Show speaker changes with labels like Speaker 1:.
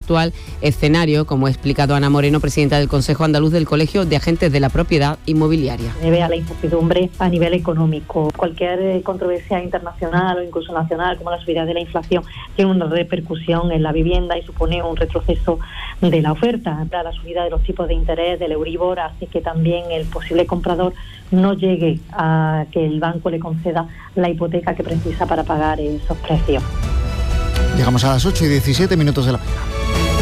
Speaker 1: actual escenario, como ha explicado Ana Moreno, presidenta del Consejo Andaluz del Colegio de Agentes de la Propiedad Inmobiliaria.
Speaker 2: Debe a la incertidumbre a nivel económico. Cualquier controversia internacional o incluso nacional, como la subida de la inflación, tiene una repercusión en la vivienda y supone un retroceso de la oferta. La subida de los tipos de interés del Euribor hace que también el posible comprador no llegue a que el banco le conceda la hipoteca que precisa para pagar esos precios.
Speaker 3: Llegamos a las 8:17 de la mañana.